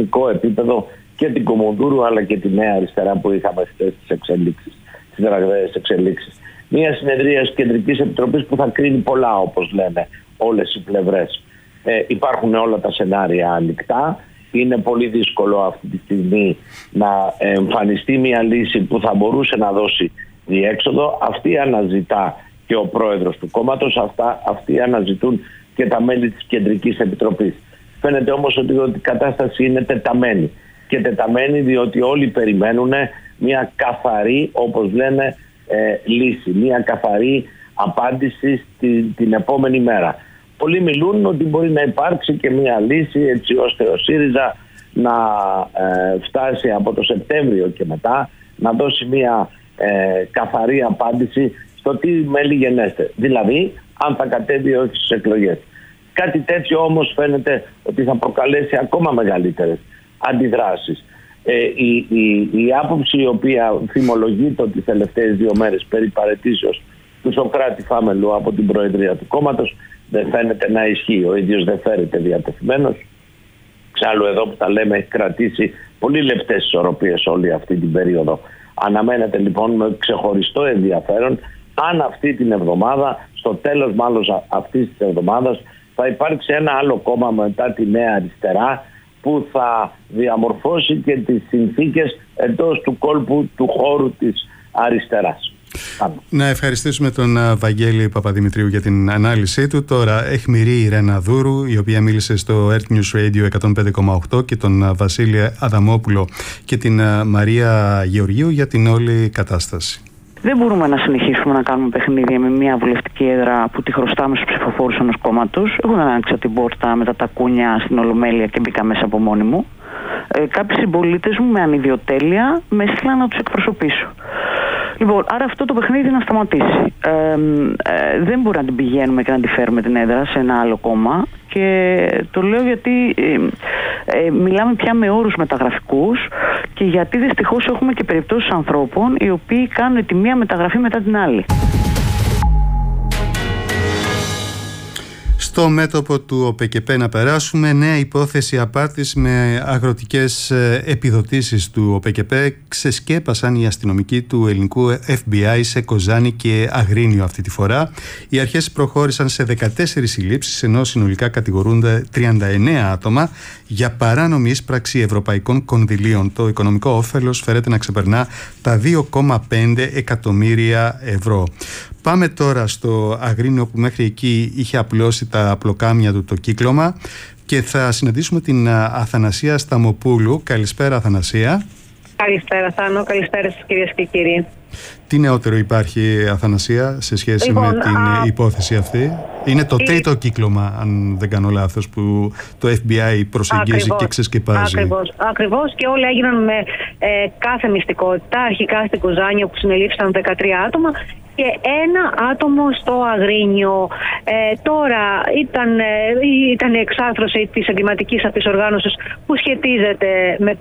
εθνικό επίπεδο και την Κομοδούρου αλλά και τη Νέα Αριστερά που είχαμε στις ραγδαίες εξελίξεις. Μια συνεδρία της Κεντρικής Επιτροπής που θα κρίνει πολλά, όπως λένε όλες οι πλευρές. Υπάρχουν όλα τα σενάρια ανοιχτά. Είναι πολύ δύσκολο αυτή τη στιγμή να εμφανιστεί μια λύση που θα μπορούσε να δώσει διέξοδο. Αυτή αναζητά και ο πρόεδρος του κόμματος, αυτοί αναζητούν και τα μέλη της Κεντρικής Επιτροπής. Φαίνεται όμως ότι η κατάσταση είναι τεταμένη. Και τεταμένη διότι όλοι περιμένουν μια καθαρή, όπως λένε, λύση. Μια καθαρή απάντηση την επόμενη μέρα. Πολλοί μιλούν ότι μπορεί να υπάρξει και μια λύση έτσι ώστε ο ΣΥΡΙΖΑ να φτάσει από το Σεπτέμβριο και μετά να δώσει μια καθαρή απάντηση στο τι μέλη γενέστε. Δηλαδή, αν θα κατέβει όχι στις εκλογές. Κάτι τέτοιο όμως φαίνεται ότι θα προκαλέσει ακόμα μεγαλύτερες αντιδράσεις. Η άποψη η οποία θυμολογείται τις τελευταίες 2 μέρες περί παραιτήσεως του Σωκράτη Φάμελου από την Προεδρία του κόμματος δεν φαίνεται να ισχύει. Ο ίδιος δεν φέρεται διατεθειμένος. Ξάλλου εδώ που τα λέμε έχει κρατήσει πολύ λεπτές ισορροπίες όλη αυτή την περίοδο. Αναμένεται λοιπόν με ξεχωριστό ενδιαφέρον αν αυτή την εβδομάδα, στο τέλος μάλλον αυτής της εβδομάδας, θα υπάρξει ένα άλλο κόμμα μετά τη Νέα Αριστερά που θα διαμορφώσει και τις συνθήκες εντός του κόλπου του χώρου της αριστεράς. Να ευχαριστήσουμε τον Βαγγέλη Παπαδημητρίου για την ανάλυση του. Τώρα αιχμηρή Ρένα Δούρου, η οποία μίλησε στο Earth News Radio 105,8, και τον Βασίλη Αδαμόπουλο και την Μαρία Γεωργίου για την όλη κατάσταση. Δεν μπορούμε να συνεχίσουμε να κάνουμε παιχνίδια με μια βουλευτική έδρα που τη χρωστάμε στους ψηφοφόρους ενός κόμματος. Εγώ δεν άνοιξα την πόρτα με τα τακούνια στην Ολομέλεια και μπήκα μέσα από μόνη μου. Κάποιοι συμπολίτες μου με ανιδιοτέλεια με έστειλαν να τους εκπροσωπήσω. Λοιπόν, άρα αυτό το παιχνίδι να σταματήσει. Δεν μπορούμε να την πηγαίνουμε και να τη φέρουμε την έδρα σε ένα άλλο κόμμα. Και το λέω γιατί μιλάμε πια με όρους μεταγραφικούς και γιατί δυστυχώς έχουμε και περιπτώσεις ανθρώπων οι οποίοι κάνουν τη μία μεταγραφή μετά την άλλη. Στο μέτωπο του ΟΠΕΚΕΠΕ να περάσουμε. Νέα υπόθεση απάτης με αγροτικές επιδοτήσεις του ΟΠΕΚΕΠΕ ξεσκέπασαν οι αστυνομικοί του ελληνικού FBI σε Κοζάνη και Αγρίνιο αυτή τη φορά. Οι αρχές προχώρησαν σε 14 συλλήψεις, ενώ συνολικά κατηγορούνται 39 άτομα για παράνομη ίσπραξη ευρωπαϊκών κονδυλίων. Το οικονομικό όφελος φέρεται να ξεπερνά τα 2,5 εκατομμύρια ευρώ. Πάμε τώρα στο Αγρίνιο, που μέχρι εκεί είχε απλώσει τα πλοκάμια του το κύκλωμα, και θα συναντήσουμε την Αθανασία Σταμοπούλου. Καλησπέρα, Αθανασία. Καλησπέρα, Θάνο. Καλησπέρα στις κυρίες και κύριοι. Τι νεότερο υπάρχει, Αθανασία, σε σχέση με την υπόθεση αυτή? Είναι το τρίτο κύκλωμα, αν δεν κάνω λάθος, που το FBI προσεγγίζει και ξεσκεπάζει. Ακριβώς, και όλα έγιναν με κάθε μυστικότητα. Αρχικά στην Κοζάνη, όπου συνελήφθησαν 13 άτομα και ένα άτομο στο Αγρίνιο. Τώρα ήταν η εξάρθρωση της εγκληματικής αυτής οργάνωσης που σχετίζεται με